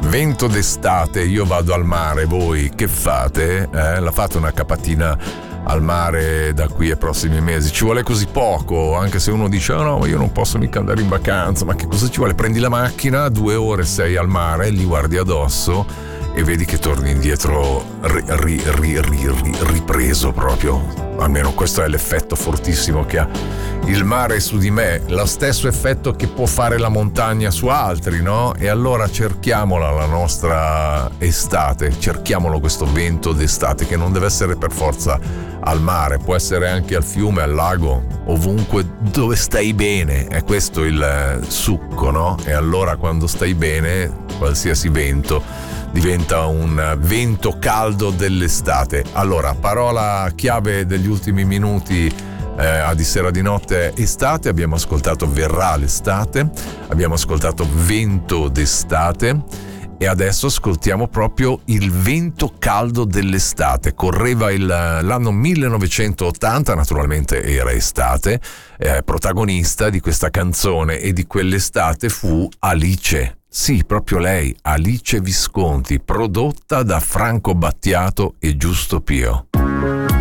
Vento d'estate, io vado al mare, voi che fate? La fate una capatina al mare da qui ai prossimi mesi? Ci vuole così poco, anche se uno dice no, ma io non posso mica andare in vacanza, ma che cosa ci vuole? Prendi la macchina, 2 ore sei al mare, li guardi addosso e vedi che torni indietro ripreso proprio. Almeno questo è l'effetto fortissimo che ha il mare su di me, lo stesso effetto che può fare la montagna su altri, no? E allora cerchiamola la nostra estate, cerchiamolo questo vento d'estate, che non deve essere per forza al mare, può essere anche al fiume, al lago, ovunque dove stai bene. È questo il succo, no? E allora quando stai bene, qualsiasi vento diventa un vento caldo dell'estate. Allora, parola chiave degli ultimi minuti a Di Sera di Notte: estate. Abbiamo ascoltato Verrà l'estate, abbiamo ascoltato Vento d'estate e adesso ascoltiamo proprio il vento caldo dell'estate. Correva l'anno 1980, naturalmente era estate, protagonista di questa canzone e di quell'estate fu Alice. Sì, proprio lei, Alice Visconti, prodotta da Franco Battiato e Giusto Pio.